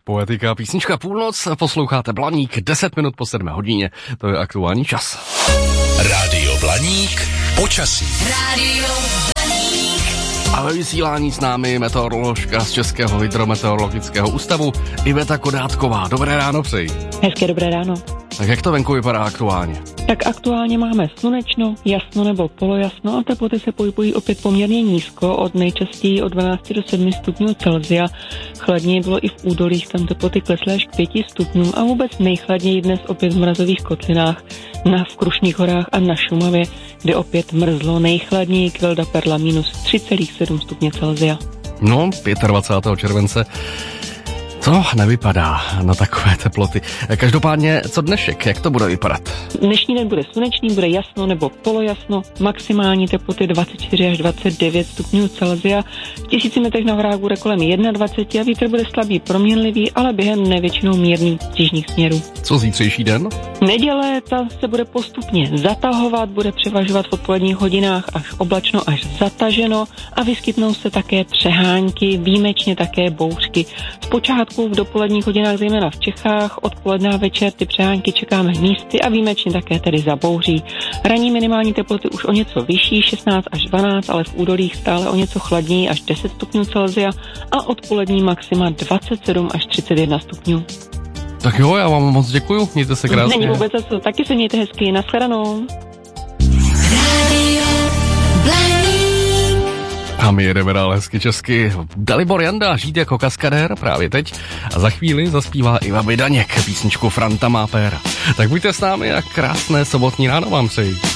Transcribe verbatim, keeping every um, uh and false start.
Poetika, písnička Půlnoc, posloucháte Blaník, deset minut po sedmé hodině, to je aktuální čas. Rádio Blaník, počasí. Rádio Blaník. A ve vysílání s námi meteoroložka z Českého hydrometeorologického ústavu Iveta Kodátková. Dobré ráno přeji. Hezké dobré ráno. Tak jak to venku vypadá aktuálně? Tak aktuálně máme slunečno, jasno nebo polojasno a teploty se pohybují opět poměrně nízko, od nejčastěji od dvanáct do sedmi stupňů Celsia. Chladněji bylo i v údolích, tam teploty klesly až k pěti stupňům a vůbec nejchladněji dnes opět v mrazových kotlinách, na v Krušných horách a na Šumavě, kde opět mrzlo. Nejchladněji Kvilda Perla minus tři celá sedm stupně Celsia. No, dvacátého pátého července to nevypadá na takové teploty. Každopádně, co dnešek, jak to bude vypadat? Dnešní den bude slunečný, bude jasno nebo polojasno, maximální teploty dvacet čtyři až dvacet devět stupňů Celsia. V tisíci metrech na horách bude kolem dvacet jedna a vítr bude slabý, proměnlivý, ale během dne většinou mírný z jižních směrů. Co zítřejší den? Neděle ta se bude postupně zatahovat, bude převažovat v odpoledních hodinách až oblačno, až zataženo a vyskytnou se také přehánky, výjimečně také bouřky. Zpočátku v dopoledních hodinách, zejména v Čechách, odpoledne a večer ty přehánky čekáme místy a výjimečně také tedy zabouří. Ranní minimální teploty už o něco vyšší, šestnáct až dvanáct, ale v údolích stále o něco chladněji až deset stupňů Celsia a odpolední maxima dvacet sedm až třicet jedna stupňů. Tak jo, já vám moc děkuju, mějte se krásně. Není vůbec za co, taky se mějte hezky, nashledanou. A my jedeme dál hezky česky. Dalibor Janda, žít jako kaskadér právě teď. A za chvíli zaspívá Iva Bidaněk písničku Franta má péra. Tak buďte s námi a krásné sobotní ráno vám přeji.